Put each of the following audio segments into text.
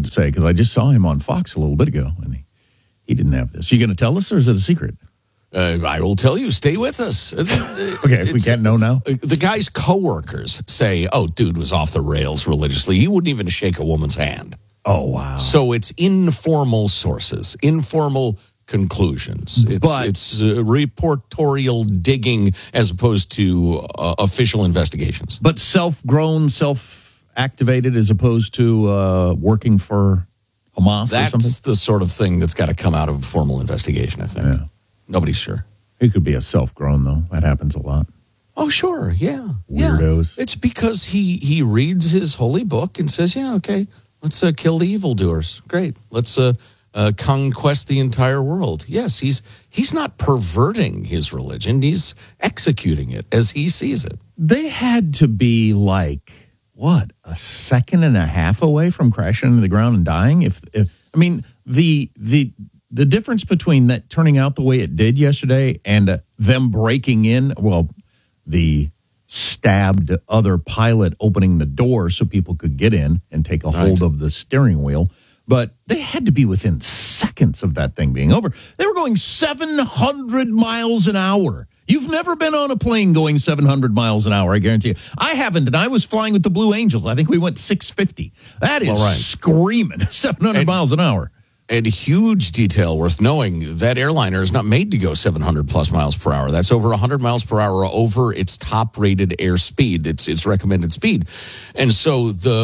to say because I just saw him on Fox a little bit ago, and he didn't have this. Are you going to tell us, or is it a secret? I will tell you. Stay with us. Okay, if we can't know now. The guy's coworkers say, "Oh, dude was off the rails religiously. He wouldn't even shake a woman's hand." Oh, wow. So it's informal sources, informal conclusions. It's reportorial digging as opposed to official investigations. But self-grown, self-activated as opposed to working for Hamas or something? That's the sort of thing that's got to come out of a formal investigation, I think. Yeah. Nobody's sure. It could be a self-grown, though. That happens a lot. Oh, sure, yeah. Weirdos. Yeah. It's because he reads his holy book and says, yeah, okay, let's kill the evildoers. Great. Let's conquest the entire world. Yes, he's not perverting his religion. He's executing it as he sees it. They had to be like, what, a second and a half away from crashing into the ground and dying? If I mean, the difference between that turning out the way it did yesterday and them breaking in, well, the stabbed other pilot opening the door so people could get in and take a hold of the steering wheel. But they had to be within seconds of that thing being over. They were going 700 miles an hour. You've never been on a plane going 700 miles an hour, I guarantee you. I haven't, and I was flying with the Blue Angels. I think we went 650. That is screaming 700 miles an hour. And huge detail worth knowing, that airliner is not made to go 700 plus miles per hour. That's over 100 miles per hour over its top rated airspeed, its recommended speed. And so the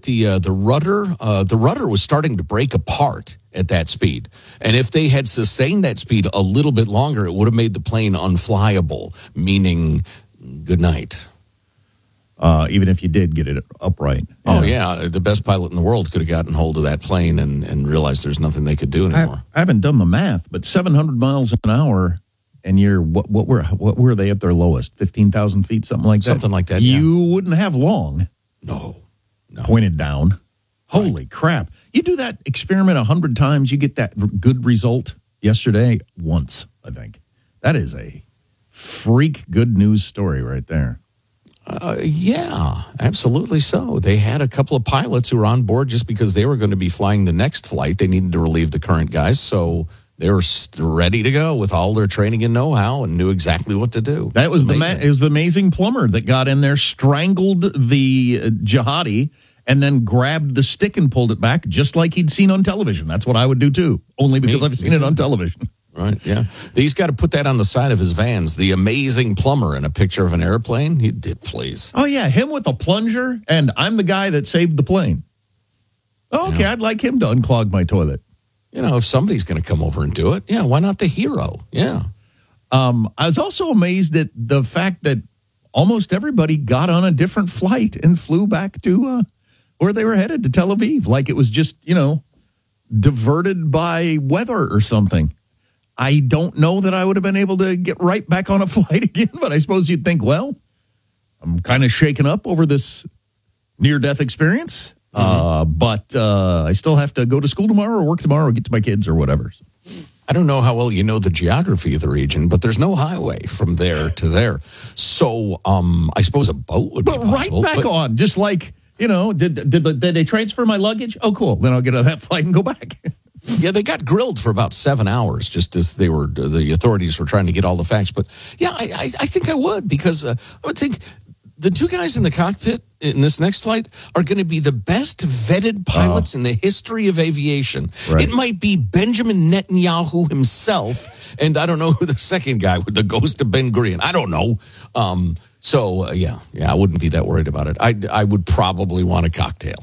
rudder was starting to break apart at that speed. And if they had sustained that speed a little bit longer, it would have made the plane unflyable, meaning good night. Even if you did get it upright. Oh, yeah. The best pilot in the world could have gotten hold of that plane and realized there's nothing they could do anymore. I haven't done the math, but 700 miles an hour, and you're what were they at their lowest? 15,000 feet, something like that? Something like that, You wouldn't have long. No. Pointed down. Holy crap. You do that experiment 100 times, you get that good result. Yesterday, once, I think. That is a freak good news story right there. Yeah, absolutely so. They had a couple of pilots who were on board just because they were going to be flying the next flight. They needed to relieve the current guys, so they were ready to go with all their training and know-how and knew exactly what to do. That was it was the amazing plumber that got in there, strangled the jihadi, and then grabbed the stick and pulled it back just like he'd seen on television. That's what I would do, too, only because I've seen it on television. Right, yeah. He's got to put that on the side of his vans. The amazing plumber in a picture of an airplane. He did, please. Oh, yeah, him with a plunger, and I'm the guy that saved the plane. Okay, yeah. I'd like him to unclog my toilet. You know, if somebody's going to come over and do it, yeah, why not the hero? Yeah. I was also amazed at the fact that almost everybody got on a different flight and flew back to where they were headed, to Tel Aviv, like it was just, diverted by weather or something. I don't know that I would have been able to get right back on a flight again, but I suppose you'd think, well, I'm kind of shaken up over this near-death experience, but I still have to go to school tomorrow or work tomorrow or get to my kids or whatever. I don't know how well you know the geography of the region, but there's no highway from there to there. So I suppose a boat would be possible. Right back on, just like, did they transfer my luggage? Oh, cool. Then I'll get on that flight and go back. Yeah, they got grilled for about 7 hours just as the authorities were trying to get all the facts. But yeah, I think I would, because I would think the two guys in the cockpit in this next flight are going to be the best vetted pilots in the history of aviation. Right. It might be Benjamin Netanyahu himself, and I don't know who the second guy with the ghost of Ben Gurion. I don't know. So I wouldn't be that worried about it. I would probably want a cocktail.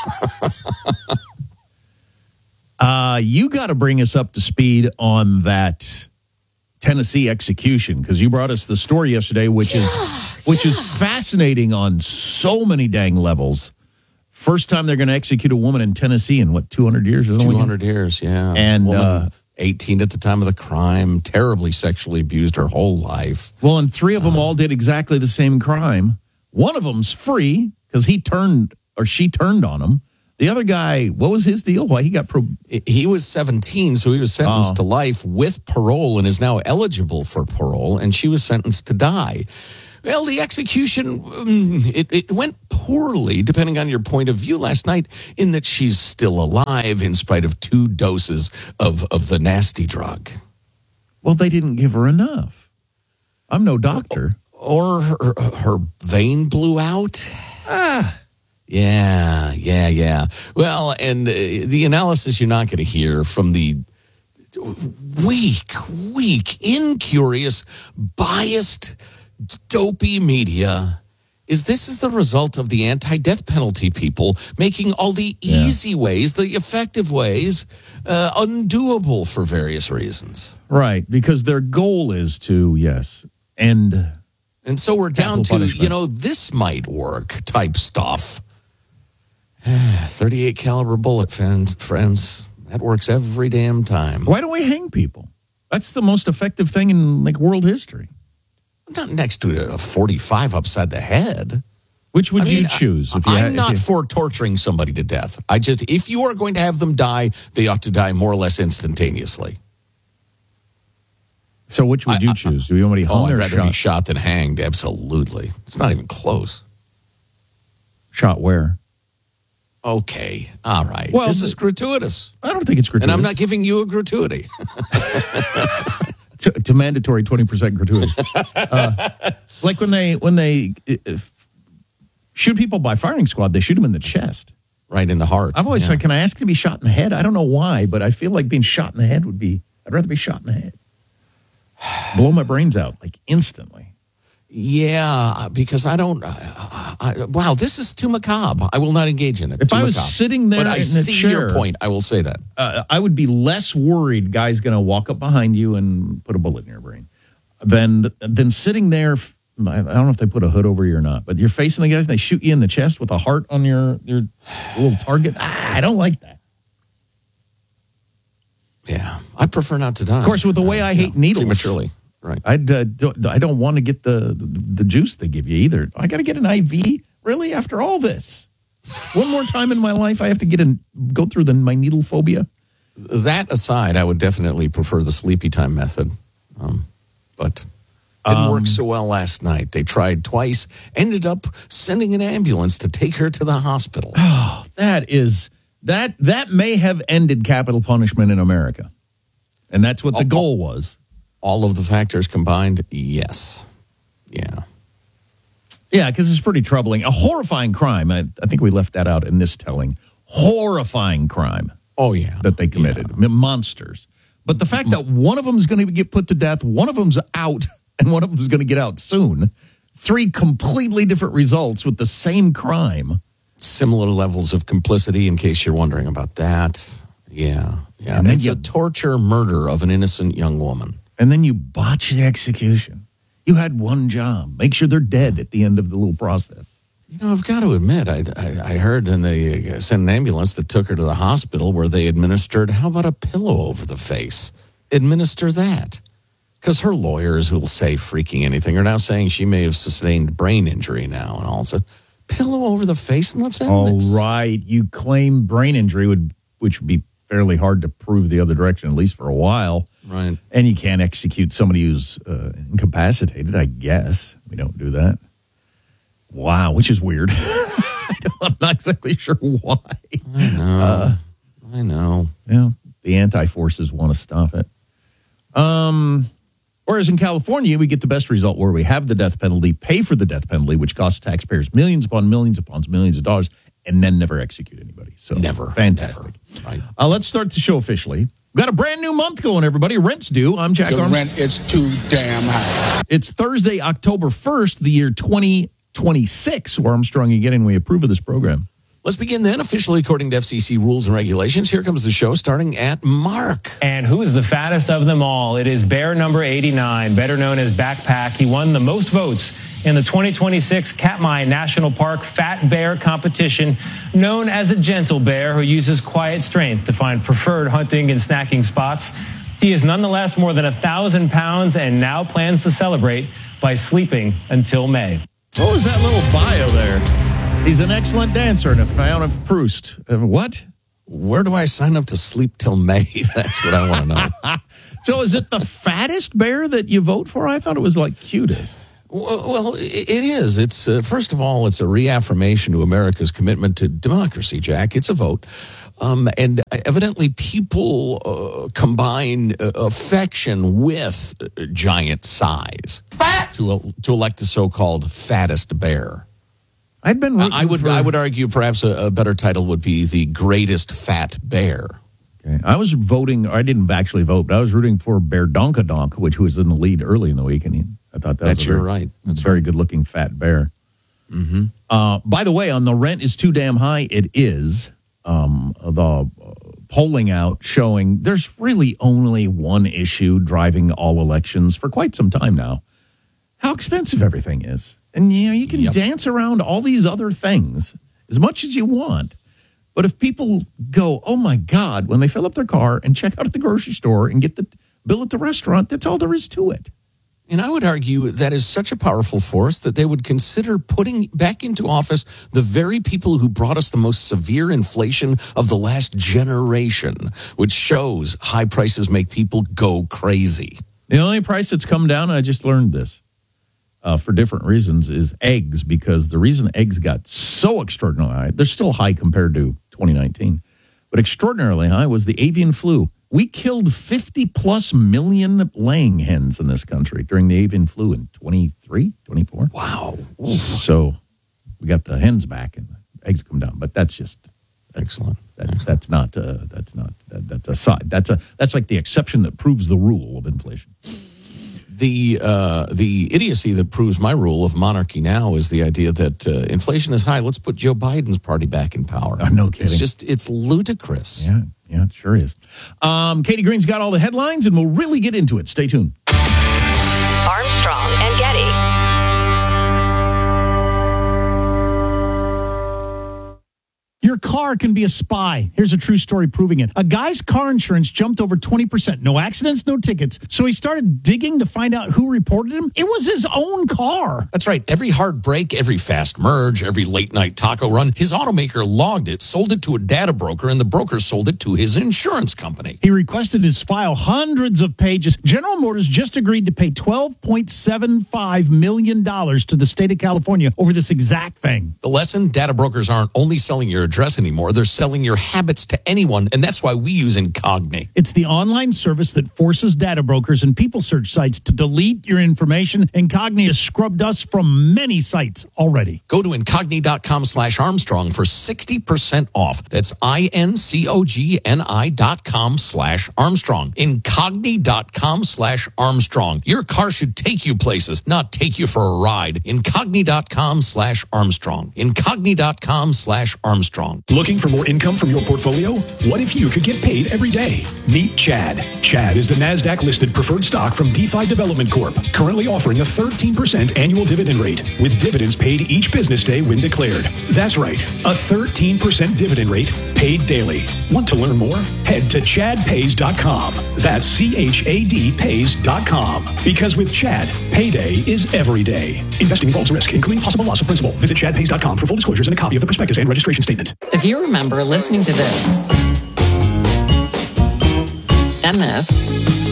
You got to bring us up to speed on that Tennessee execution, because you brought us the story yesterday, which is fascinating on so many dang levels. First time they're going to execute a woman in Tennessee in 200 years? 200 years, yeah. And woman, 18 at the time of the crime, terribly sexually abused her whole life. Well, and three of them all did exactly the same crime. One of them's free because she turned on him. The other guy, what was his deal? Why he got He was 17, so he was sentenced to life with parole and is now eligible for parole, and she was sentenced to die. Well, the execution, it went poorly, depending on your point of view last night, in that she's still alive in spite of 2 doses of the nasty drug. Well, they didn't give her enough. I'm no doctor. Or her vein blew out. Yeah. Well, and the analysis you're not going to hear from the weak, incurious, biased, dopey media is this is the result of the anti-death penalty people making all the easy ways, the effective ways, undoable for various reasons. Right, because their goal is to, end. And so we're down to, punishment. this might work type stuff. 38 caliber bullet, friends. That works every damn time. Why don't we hang people? That's the most effective thing in world history. Not next to a 45 upside the head. Which would you choose? I'm not for torturing somebody to death. If you are going to have them die, they ought to die more or less instantaneously. So which would you choose? Do you want to be hung I'd or rather shot? be shot than hanged. Absolutely. It's not even close. Shot where? Okay. All right. Well, this is gratuitous. I don't think it's gratuitous. And I'm not giving you a gratuity. to mandatory 20% gratuity. Like when they shoot people by firing squad, they shoot them in the chest. Right in the heart. I've always said, can I ask to be shot in the head? I don't know why, but I feel like being shot in the head I'd rather be shot in the head. Blow my brains out, instantly. Yeah, because I don't... wow, this is too macabre. I will not engage in it. If I was sitting there but I in a see chair, your point. I will say that. I would be less worried guy's going to walk up behind you and put a bullet in your brain than sitting there. I don't know if they put a hood over you or not, but you're facing the guys and they shoot you in the chest with a heart on your little target. I don't like that. Yeah, I prefer not to die. Of course, with the way I hate needles. Prematurely. Right. I don't want to get the juice they give you either. I got to get an IV? Really? After all this? One more time in my life, I have to go through my needle phobia? That aside, I would definitely prefer the sleepy time method. But didn't work so well last night. They tried twice, ended up sending an ambulance to take her to the hospital. Oh, that may have ended capital punishment in America. And that's what the goal was. All of the factors combined, yes. Yeah. Yeah, because it's pretty troubling. A horrifying crime. I think we left that out in this telling. Horrifying crime. Oh, yeah. That they committed. Yeah. Monsters. But the fact that one of them is going to get put to death, one of them's out, and one of them is going to get out soon. 3 completely different results with the same crime. Similar levels of complicity, in case you're wondering about that. Yeah. And it's a torture murder of an innocent young woman. And then you botch the execution. You had one job. Make sure they're dead at the end of the little process. I've got to admit, I heard and they sent an ambulance that took her to the hospital where they administered, how about a pillow over the face? Administer that. Because her lawyers who will say freaking anything are now saying she may have sustained brain injury now. And also, pillow over the face and let's end this. Oh, right. You claim brain injury, which would be fairly hard to prove the other direction, at least for a while. Right. And you can't execute somebody who's incapacitated, I guess. We don't do that. Wow, which is weird. I'm not exactly sure why. I know. Yeah, the anti-forces want to stop it. Whereas in California, we get the best result where we have the death penalty, pay for the death penalty, which costs taxpayers millions upon millions of dollars, and then never execute anybody. So never. Fantastic. Never. Right. Let's start the show officially. We've got a brand new month going, everybody. Rent's due. I'm Jack Armstrong. The rent is too damn high. It's Thursday, October 1st, the year 2026. We're Armstrong again, and we approve of this program. Let's begin then, officially according to FCC rules and regulations. Here comes the show, starting at Mark. And who is the fattest of them all? It is bear number 89, better known as Backpack. He won the most votes in the 2026 Katmai National Park Fat Bear Competition, known as a gentle bear who uses quiet strength to find preferred hunting and snacking spots. He is nonetheless more than 1,000 pounds and now plans to celebrate by sleeping until May. What was that little bio there? He's an excellent dancer and a fan of Proust. What? Where do I sign up to sleep till May? That's what I want to know. So is it the fattest bear that you vote for? I thought it was like cutest. Well, it is. It's first of all, it's a reaffirmation to America's commitment to democracy, Jack. It's a vote. And evidently people combine affection with giant size to elect the so-called fattest bear. I'd been. I would argue perhaps a better title would be the greatest fat bear. Okay. I was voting. I didn't actually vote, but I was rooting for Bear Donkadonk, which was in the lead early in the week, and I thought that was right. That's a very good-looking fat bear. Mm-hmm. By the way, on the rent is too damn high. It is. The polling out showing there's really only one issue driving all elections for quite some time now: how expensive everything is. And you can dance around all these other things as much as you want. But if people go, oh my God, when they fill up their car and check out at the grocery store and get the bill at the restaurant, that's all there is to it. And I would argue that is such a powerful force that they would consider putting back into office the very people who brought us the most severe inflation of the last generation, which shows high prices make people go crazy. The only price that's come down, and I just learned this, for different reasons, is eggs, because the reason eggs got so extraordinarily high, they're still high compared to 2019, but extraordinarily high was the avian flu. We killed 50-plus million laying hens in this country during the avian flu in 23, 24. Wow. Oof. So we got the hens back and the eggs come down, but that's just excellent. That's a side. That's like the exception that proves the rule of inflation. The idiocy that proves my rule of monarchy now is the idea that inflation is high. Let's put Joe Biden's party back in power. No kidding. It's ludicrous. Yeah, it sure is. Katie Green's got all the headlines, and we'll really get into it. Stay tuned. Armstrong and Getty. Your car can be a spy. Here's a true story proving it. A guy's car insurance jumped over 20%. No accidents, no tickets. So he started digging to find out who reported him. It was his own car. That's right. Every hard break, every fast merge, every late night taco run, his automaker logged it, sold it to a data broker, and the broker sold it to his insurance company. He requested his file hundreds of pages. General Motors just agreed to pay $12.75 million to the state of California over this exact thing. The lesson, data brokers aren't only selling your address anymore. They're selling your habits to anyone, and that's why we use Incogni. It's the online service that forces data brokers and people search sites to delete your information. Incogni has scrubbed us from many sites already. Go to Incogni.com/Armstrong for 60% off. That's INCOGNI.com/Armstrong. Incogni.com/Armstrong. Your car should take you places, not take you for a ride. Incogni.com/Armstrong. Incogni.com/Armstrong. Looking for more income from your portfolio? What if you could get paid every day? Meet Chad. Chad is the NASDAQ-listed preferred stock from DeFi Development Corp., currently offering a 13% annual dividend rate, with dividends paid each business day when declared. That's right, a 13% dividend rate paid daily. Want to learn more? Head to chadpays.com. That's CHAD Because with Chad, payday is every day. Investing involves risk, including possible loss of principal. Visit chadpays.com for full disclosures and a copy of the prospectus and registration statement. If you remember listening to this and this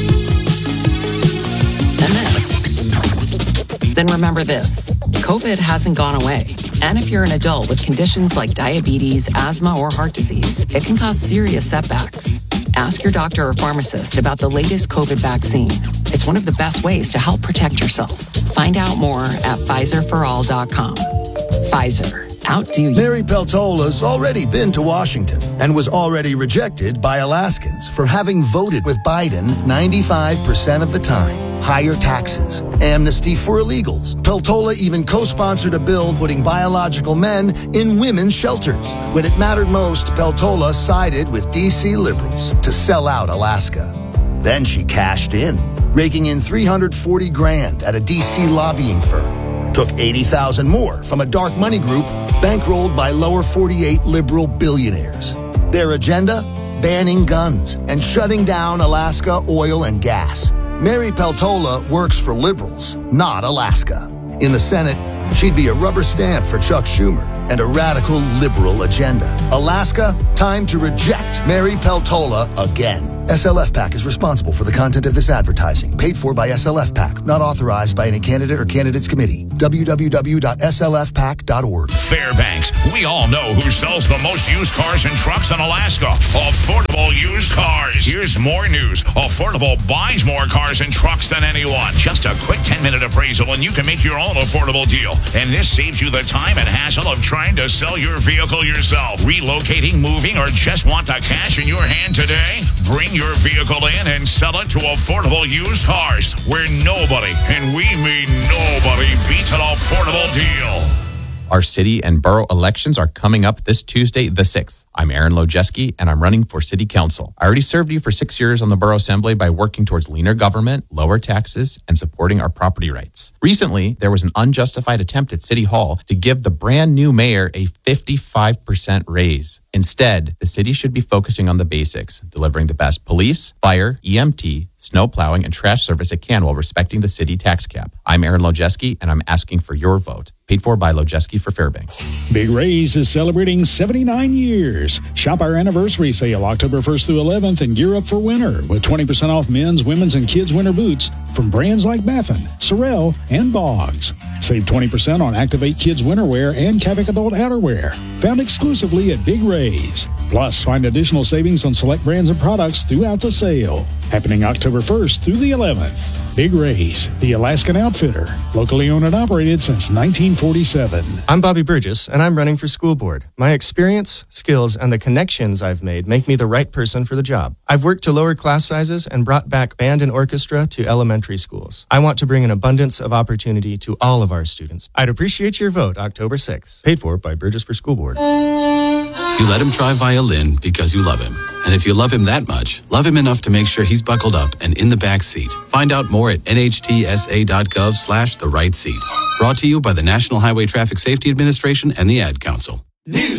and this, then remember this. COVID hasn't gone away. And if you're an adult with conditions like diabetes, asthma, or heart disease, it can cause serious setbacks. Ask your doctor or pharmacist about the latest COVID vaccine. It's one of the best ways to help protect yourself. Find out more at PfizerForAll.com. Pfizer. Outdo you. Mary Peltola's already been to Washington and was already rejected by Alaskans for having voted with Biden 95% of the time. Higher taxes, amnesty for illegals. Peltola even co-sponsored a bill putting biological men in women's shelters. When it mattered most, Peltola sided with D.C. liberals to sell out Alaska. Then she cashed in, raking in $340,000 at a D.C. lobbying firm. Took $80,000 more from a dark money group bankrolled by lower 48 liberal billionaires. Their agenda? Banning guns and shutting down Alaska oil and gas. Mary Peltola works for liberals, not Alaska. In the Senate, she'd be a rubber stamp for Chuck Schumer and a radical liberal agenda. Alaska, time to reject Mary Peltola again. SLF PAC is responsible for the content of this advertising, paid for by SLF PAC, not authorized by any candidate or candidates committee. www.slfpac.org. Fairbanks, we all know who sells the most used cars and trucks in Alaska. Affordable Used Cars. Here's more news. Affordable buys more cars and trucks than anyone. Just a quick 10-minute appraisal and you can make your own affordable deal. And this saves you the time and hassle of trying to sell your vehicle yourself. Relocating, moving, or just want the cash in your hand today? Bring your vehicle in and sell it to Affordable Used Cars, where nobody, and we mean nobody, beats an affordable deal. Our city and borough elections are coming up this Tuesday, the 6th. I'm Aaron Lojeski, and I'm running for city council. I already served you for 6 years on the borough assembly by working towards leaner government, lower taxes, and supporting our property rights. Recently, there was an unjustified attempt at City Hall to give the brand new mayor a 55% raise. Instead, the city should be focusing on the basics, delivering the best police, fire, EMT, snow plowing, and trash service it can while respecting the city tax cap. I'm Aaron Lojeski, and I'm asking for your vote. Paid for by Lojeski for Fairbanks. Big Ray's is celebrating 79 years. Shop our anniversary sale October 1st through 11th and gear up for winter with 20% off men's, women's, and kids' winter boots from brands like Baffin, Sorel, and Boggs. Save 20% on Activate Kids winter wear and Kavik adult outerwear. Found exclusively at Big Ray's. Plus, find additional savings on select brands and products throughout the sale. Happening October 1st through the 11th. Big Ray's, the Alaskan outfitter. Locally owned and operated since 1947. I'm Bobby Burgess, and I'm running for school board. My experience, skills, and the connections I've made make me the right person for the job. I've worked to lower class sizes and brought back band and orchestra to elementary schools. I want to bring an abundance of opportunity to all of our students. I'd appreciate your vote October 6th. Paid for by Burgess for School Board. You let him try violin because you love him. And if you love him that much, love him enough to make sure he's buckled up and in the back seat. Find out more at nhtsa.gov/the right seat. Brought to you by the National Highway Traffic Safety Administration and the Ad Council. News